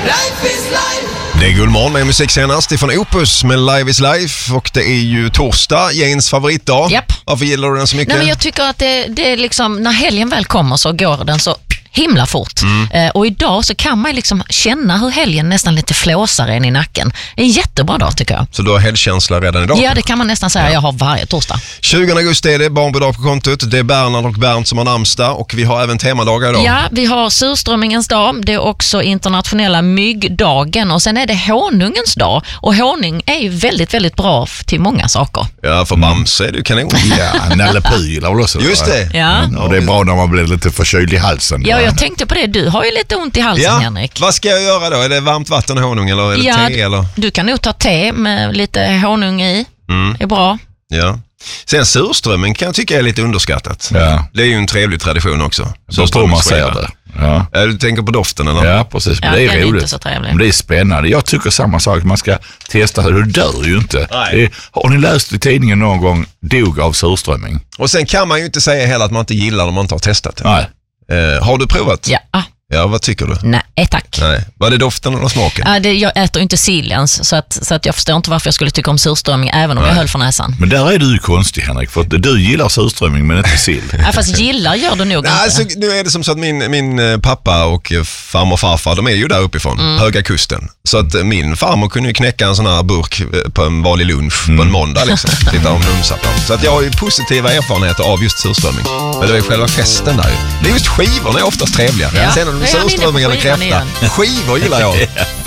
Life is life. Det är Guldmorgon med musik senast ifrån Opus med Live is Life. Och det är ju torsdag, Janes favoritdag. Japp. Varför gillar du den så mycket? Nej, men jag tycker att det är liksom, när helgen väl kommer så går den så himla fort. Och idag så kan man liksom känna hur helgen nästan lite flåsar en i nacken. Det är en jättebra dag tycker jag. Så du har helgkänsla redan idag? Ja, det kan man nästan säga. Jag har varje torsdag. 20 augusti är det barnbidrag på kontot. Det är Bernhard och Bernt som har namnsdag. Och vi har även temadagar idag. Ja, vi har surströmmingens dag. Det är också internationella myggdagen. Och sen är det honungens dag. Och honung är ju väldigt, väldigt bra till många saker. Ja, för Bamse är det ju kanon. Ja, Nalle Puh gillar väl också. Just det. Ja. Och det är bra när man blir lite förkyld i halsen. Ja, jag tänkte på det. Du har ju lite ont i halsen, Henrik. Vad ska jag göra då? Är det varmt vatten och honung eller är det te? Eller? Du kan nog ta te med lite honung i. Det är bra. Ja. Sen surströmming kan jag tycka är lite underskattat. Ja. Det är ju en trevlig tradition också. Så tror man ser det. Ja. Du tänker på doften eller? Ja, precis. Men Ja, det den är är roligt. inte så trevlig. Men det är spännande. Jag tycker samma sak. Man ska testa. Du dör ju inte. Nej. Har ni läst i tidningen någon gång dog av surströmming? Och sen kan man ju inte säga heller att man inte gillar när man inte har testat det. Nej. Har du provat? Ja. Ja, vad tycker du? Nej, tack. Nej. Var det doften eller smaken? Ja, jag äter inte sill ens, så att jag förstår inte varför jag skulle tycka om surströmming även om jag höll för näsan. Men där är du ju konstig, Henrik, för att du gillar surströmming men inte sill. Ja, fast gillar gör du nog Nej, inte. alltså, nu är det som så att min pappa och farmor och farfar, de är ju där uppifrån, Höga Kusten. Så att min farmor kunde ju knäcka en sån här burk på en vanlig lunch på en måndag liksom. Titta om mumsar på. Så att jag har ju positiva erfarenheter av just surströmming. Men det är ju själva festen där ju. Det är just skivorna är oftast trevliga. Ja. Sen om Nu är jag inne på surströmming eller skivan kräfta. igen. Skivor gillar jag.